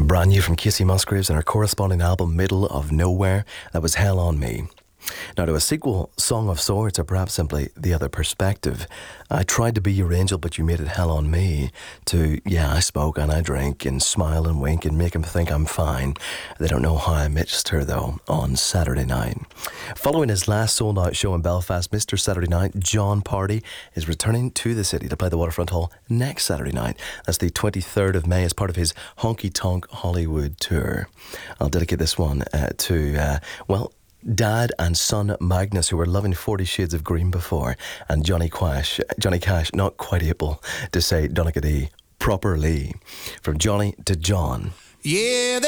Brand new from Casey Musgraves and her corresponding album Middle of Nowhere. That was Hell on Me. Now, to a sequel, Song of Swords, or perhaps simply The Other Perspective. I tried to be your angel, but you made it hell on me. To, yeah, I smoke and I drink and smile and wink and make him think I'm fine. They don't know how I missed her, though, on Saturday night. Following his last sold-out show in Belfast, Mr. Saturday Night, John Party, is returning to the city to play the Waterfront Hall next Saturday night. That's the 23rd of May as part of his Honky Tonk Hollywood tour. I'll dedicate this one to Dad and son Magnus, who were loving 40 Shades of Green before, and Johnny Cash, not quite able to say Donegal properly. From Johnny to John. Yeah.